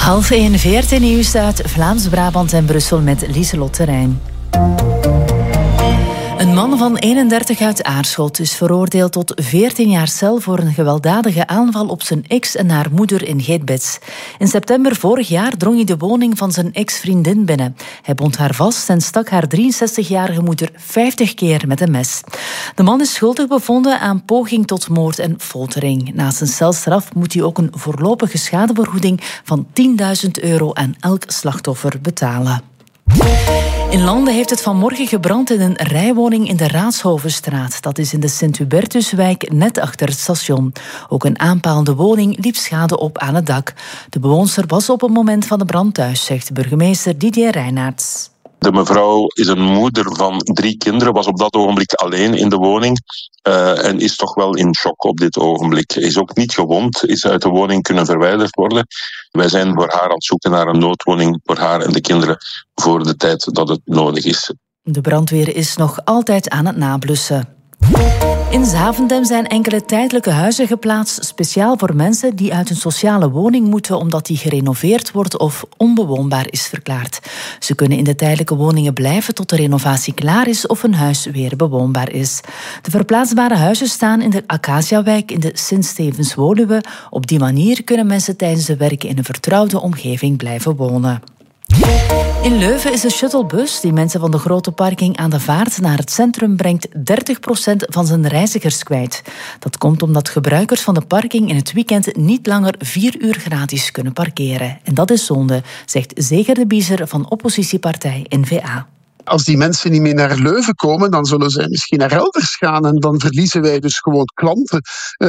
12:30 VRT Nieuws uit Vlaams-Brabant en Brussel met Lieselot Terrein. Een man van 31 uit Aarschot is veroordeeld tot 14 jaar cel voor een gewelddadige aanval op zijn ex en haar moeder in Geetbets. In september vorig jaar drong hij de woning van zijn ex-vriendin binnen. Hij bond haar vast en stak haar 63-jarige moeder 50 keer met een mes. De man is schuldig bevonden aan poging tot moord en foltering. Na zijn celstraf moet hij ook een voorlopige schadevergoeding van €10.000 aan elk slachtoffer betalen. In Landen heeft het vanmorgen gebrand in een rijwoning in de Raadshovenstraat. Dat is in de Sint-Hubertuswijk, net achter het station. Ook een aanpaalde woning liep schade op aan het dak. De bewoonster was op het moment van de brand thuis, zegt burgemeester Didier Reinaerts. De mevrouw is een moeder van 3 kinderen, was op dat ogenblik alleen in de woning en is toch wel in shock op dit ogenblik. Is ook niet gewond, is uit de woning kunnen verwijderd worden. Wij zijn voor haar aan het zoeken naar een noodwoning voor haar en de kinderen voor de tijd dat het nodig is. De brandweer is nog altijd aan het nablussen. In Zaventem zijn enkele tijdelijke huizen geplaatst, speciaal voor mensen die uit een sociale woning moeten omdat die gerenoveerd wordt of onbewoonbaar is verklaard. Ze kunnen in de tijdelijke woningen blijven tot de renovatie klaar is of een huis weer bewoonbaar is. De verplaatsbare huizen staan in de Acaciawijk in de Sint-Stevens-Woluwe. Op die manier kunnen mensen tijdens het werken in een vertrouwde omgeving blijven wonen. In Leuven is de shuttlebus die mensen van de grote parking aan de Vaart naar het centrum brengt 30% van zijn reizigers kwijt. Dat komt omdat gebruikers van de parking in het weekend niet langer 4 uur gratis kunnen parkeren. En dat is zonde, zegt Zeger de Biezer van oppositiepartij N-VA. Als die mensen niet meer naar Leuven komen, dan zullen zij misschien naar elders gaan. En dan verliezen wij dus gewoon klanten,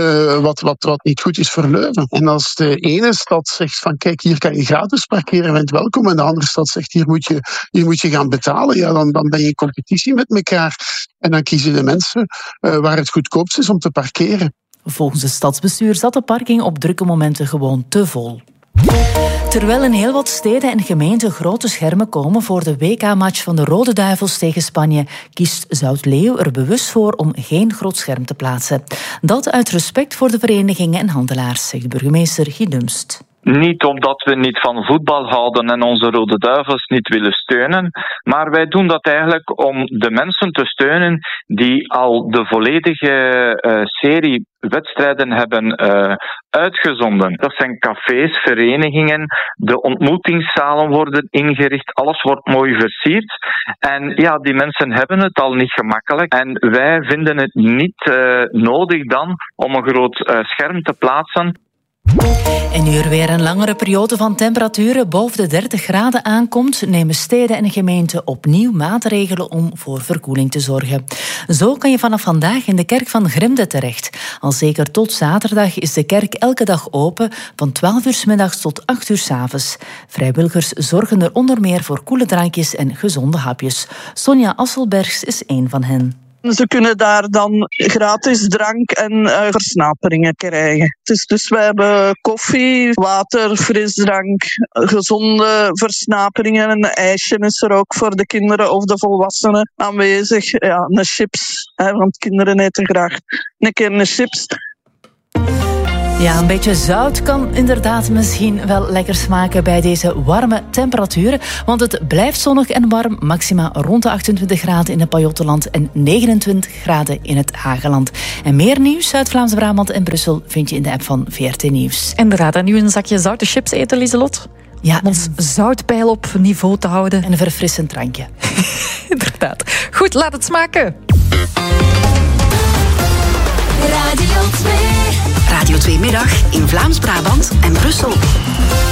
wat niet goed is voor Leuven. En als de ene stad zegt van kijk, hier kan je gratis parkeren, bent welkom. En de andere stad zegt hier moet je gaan betalen. Ja, dan ben je in competitie met elkaar. En dan kiezen de mensen waar het goedkoopst is om te parkeren. Volgens het stadsbestuur zat de parking op drukke momenten gewoon te vol. Terwijl in heel wat steden en gemeenten grote schermen komen voor de WK-match van de Rode Duivels tegen Spanje, kiest Zoutleeuw er bewust voor om geen groot scherm te plaatsen. Dat uit respect voor de verenigingen en handelaars, zegt burgemeester Guy Dumst. Niet omdat we niet van voetbal houden en onze Rode Duivels niet willen steunen, maar wij doen dat eigenlijk om de mensen te steunen die al de volledige serie wedstrijden hebben uitgezonden. Dat zijn cafés, verenigingen, de ontmoetingszalen worden ingericht, alles wordt mooi versierd. En ja, die mensen hebben het al niet gemakkelijk. En wij vinden het niet nodig dan om een groot scherm te plaatsen. En nu er weer een langere periode van temperaturen boven de 30 graden aankomt, nemen steden en gemeenten opnieuw maatregelen om voor verkoeling te zorgen. Zo kan je vanaf vandaag in de kerk van Grimde terecht. Al zeker tot zaterdag is de kerk elke dag open, van 12 uur 's middags tot 8 uur 's avonds. Vrijwilligers zorgen er onder meer voor koele drankjes en gezonde hapjes. Sonja Asselbergs is één van hen. Ze kunnen daar dan gratis drank en versnaperingen krijgen. Dus we hebben koffie, water, frisdrank, gezonde versnaperingen. Een ijsje is er ook voor de kinderen of de volwassenen aanwezig. Ja, een chips, want kinderen eten graag een keer een chips. Ja, een beetje zout kan inderdaad misschien wel lekker smaken bij deze warme temperaturen. Want het blijft zonnig en warm. Maxima rond de 28 graden in het Pajottenland en 29 graden in het Hageland. En meer nieuws uit Vlaams-Brabant en Brussel vind je in de app van VRT Nieuws. Inderdaad, en nu een zakje zoute chips eten, Lieselot? Ja, om ons zoutpeil op niveau te houden. En een verfrissend drankje. Inderdaad. Goed, laat het smaken. Radio 2. Radio 2 middag in Vlaams-Brabant en Brussel.